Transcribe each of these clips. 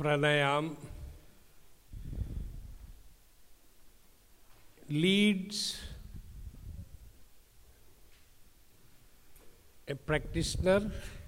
pranayam leads a practitioner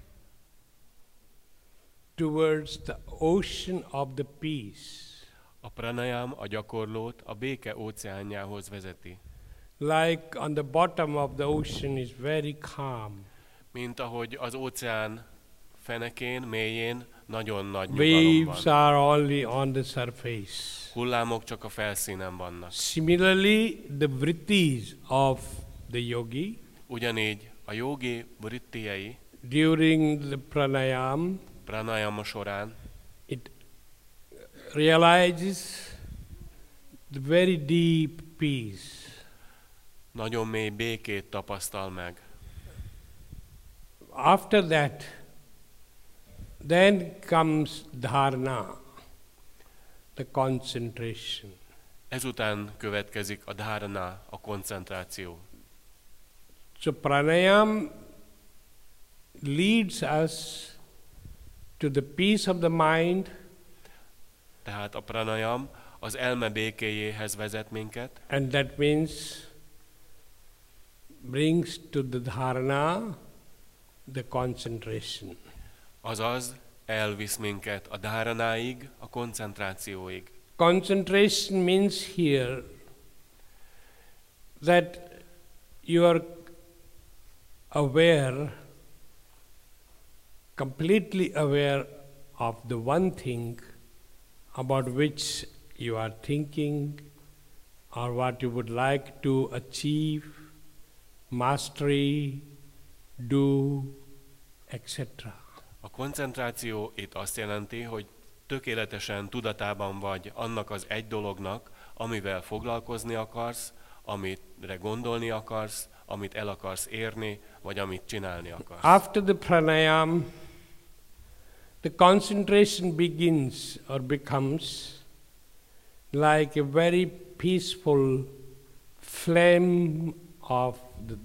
towards the ocean of the peace. A pranayam a gyakorlót a béke óceánjához vezeti. Like on the bottom of the ocean is very calm. Mint ahogy az óceán fenekén, mélyén nagyon nagy nyugalom Waves van. are only on the surface. Hullámok csak a felszínen vannak. Similarly, the vrittis of the yogi Ugyanígy a jogi vrittiyei during the pranayama során it realizes the very deep peace. nagyon mély békét tapasztal meg. After that, then comes dharana, the concentration. Ezután következik a dharana, a koncentráció. So pranayam leads us to the peace of the mind, Tehát a pranayam az elme békéjéhez vezet minket, and that means brings to the dharana the concentration. azaz elvisz minket a dharanáig, a koncentrációig. Concentration means here that you are aware, completely aware of the one thing about which you are thinking or what you would like to achieve, mastery, do, etc. A koncentráció itt azt jelenti, hogy tökéletesen tudatában vagy annak az egy dolognak, amivel foglalkozni akarsz, amire gondolni akarsz, amit el akarsz érni, vagy amit csinálni akarsz. After the pranayam, the concentration begins or becomes like a very peaceful flame of the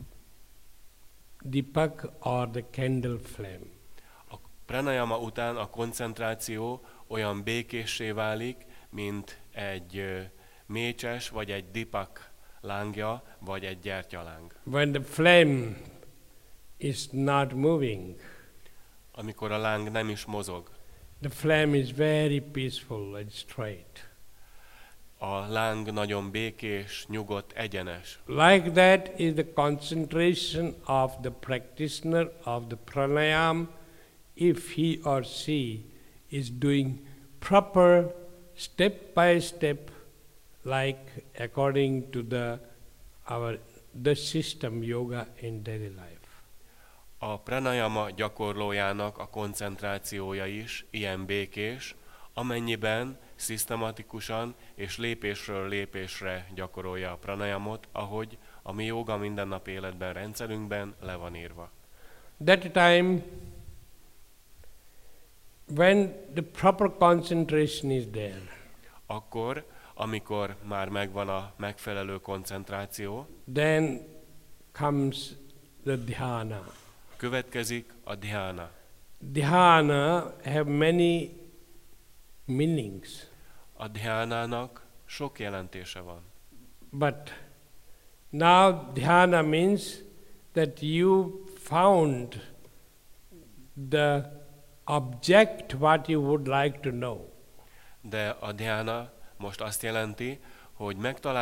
dipak or the candle flame. A pranayama után a koncentráció olyan békéssé válik, mint egy mécses, vagy egy dipak lángja, vagy egy gyertyaláng. When the flame is not moving, Amikor a láng nem is mozog, the flame is very peaceful and straight. a láng nagyon békés, nyugodt, egyenes. Like that is the concentration of the practitioner of the pranayam if he or she is doing proper step by step, like according to the system yoga in daily life. A pranayama gyakorlójának a koncentrációja is ilyen békés, amennyiben szisztematikusan és lépésről lépésre gyakorolja a pranayamot, ahogy a mi jóga mindennapi életben, rendszerünkben le van írva. That time, when the proper concentration is there, Akkor, amikor már megvan a megfelelő koncentráció, then comes the dhyana. következik a dhyana. Dhyana have many meanings, A dhyanának sok jelentése van. but now dhyana means that you found the object what you would like to know. De a dhyana most azt jelenti, hogy megtaláljuk